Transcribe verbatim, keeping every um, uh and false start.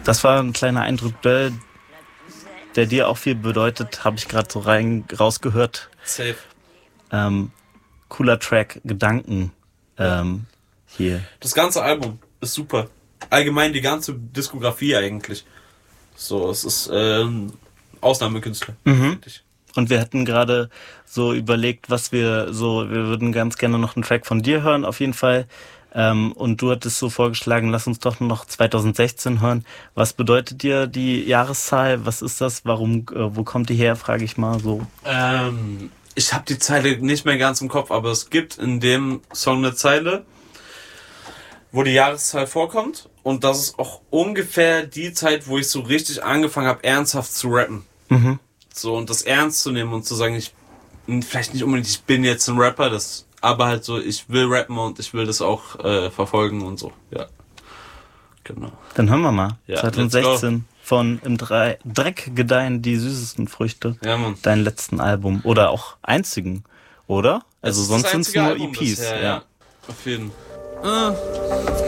Das war ein kleiner Eindruck, der, der dir auch viel bedeutet, habe ich gerade so rein rausgehört. Safe. Ähm, cooler Track, Gedanken ähm, hier. Das ganze Album ist super. Allgemein die ganze Diskografie eigentlich. So, es ist äh, ein Ausnahmekünstler. Mhm. Und wir hatten gerade so überlegt, was wir so, wir würden ganz gerne noch einen Track von dir hören, auf jeden Fall. Ähm, und du hattest so vorgeschlagen, lass uns doch noch zwanzig sechzehn hören. Was bedeutet dir die Jahreszahl? Was ist das? Warum, äh, wo kommt die her, frage ich mal so. Ähm, ich habe die Zeile nicht mehr ganz im Kopf, aber es gibt in dem Song eine Zeile, wo die Jahreszahl vorkommt. Und das ist auch ungefähr die Zeit, wo ich so richtig angefangen habe, ernsthaft zu rappen. Mhm. So, und das ernst zu nehmen und zu sagen, ich, vielleicht nicht unbedingt, ich bin jetzt ein Rapper, das, aber halt so, ich will rappen und ich will das auch äh, verfolgen und so, ja. Genau. Dann hören wir mal. Ja, zwanzig sechzehn von Im Dre- Dreck gedeihen die süßesten Früchte. Ja, Mann. Dein letzten Album. Oder auch einzigen, oder? Also Es ist sonst das sind es einzige nur Album E Ps. bisher, ja. ja. Auf jeden Fall. Äh.